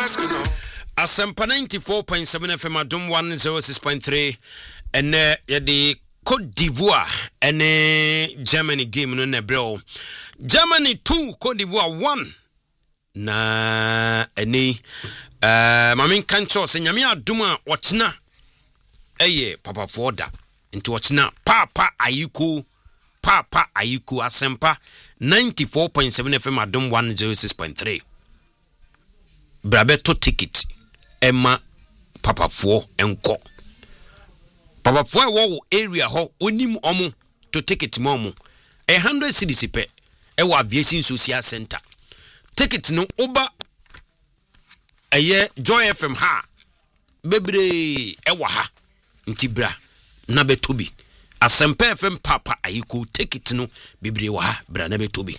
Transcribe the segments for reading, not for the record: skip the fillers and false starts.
Asempa 94.7 FM Adom 106.3 and the Côte d'Ivoire and Germany game no nebro. Germany 2 Côte d'Ivoire 1 na any mamin kancho se nyame adoma watena eye papa foda into watena papa ayiku Asempa 94.7 FM Adom 106.3 brabeto ticket Emma papa fo enko papa fo wo area ho onim omo to ticket momo 100 cedis pe e wa aviation social center ticket no oba eye Joy FM ha bebre e wa ha ntibra na betobi Asempa FM papa ayiko ticket no bebre wa ha bra na betobi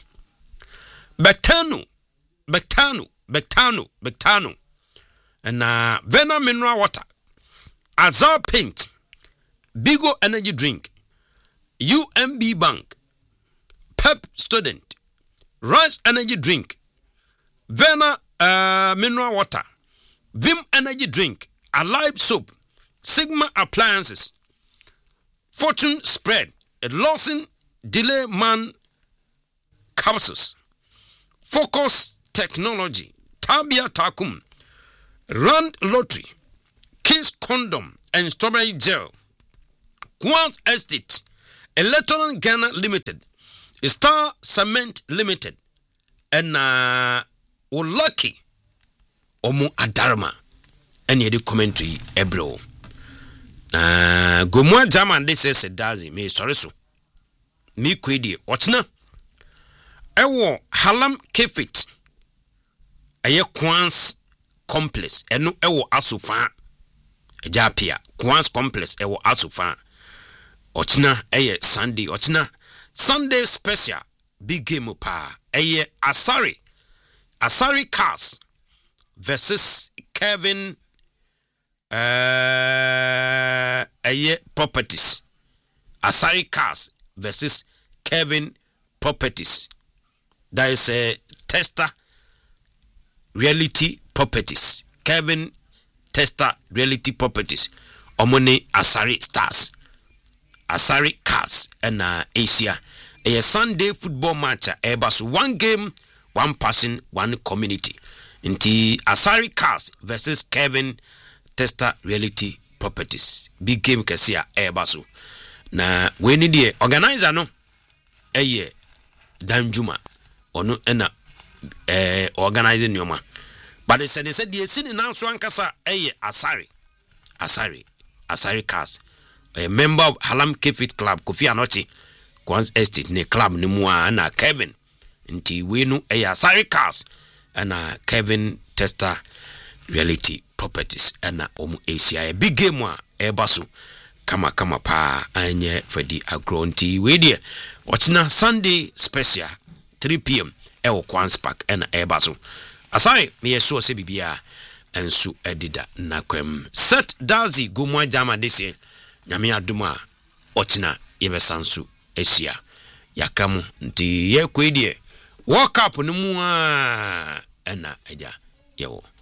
Bectano and Vena mineral water, Azar paint, Bigo energy drink, UMB bank, Pep student, Rice energy drink, Vena mineral water, Vim energy drink, Alive soap, Sigma appliances, Fortune spread, Lawson delay man capsules, Focus technology, Tabia Takum, Rand Lottery, Kiss Condom and Strawberry Gel, Quant Estate, Electron Ghana Limited, Star Cement Limited, and Lucky Omo Adarma, and the commentary Ebro. Gomwa Jaman, this is a dazi, me sorry so. Me kwedi, what's na? Ewo Halam Kefit, Aye Quans complex eno ewo asofa ejapia Quans complex ewo asofa ochina eye Sunday ochina Sunday special big game pa eye Asari Cars versus Kevin eye Properties. Asari Cars versus Kevin Properties. That is a tester Reality Properties. Kevin Tester Reality Properties. Omone Asari Stars. Asari Cars and Asia. A Sunday football match. Airbus 1 game, 1 person, 1 community. Inti Asari Cars versus Kevin Tester Reality Properties. Big game kesia Airbus. Na we need the organizer no. Eye Danjuma. Ono ena organizing yoma. But they said the scene in Answankasa Asari Cars. A member of Halam Kefit Club, Kofi Anochi, Quans Estate, ne club ni mua na Kevin. Nti wenu Asari Cars and Kevin Tester Reality Properties and Omu Asia. A big game wa Ebasu. Kama pa anye Freddy Agro nti we there. Watching Sunday special 3 p.m. Ewo Quans Park and Ebasu. Asari me yeso se bibia ensu edida nakwem set dazi gomwa jama dese nyame aduma ochina yebesansu esia yakamu nti ye kwedie World Cup no mu a ena eja yewo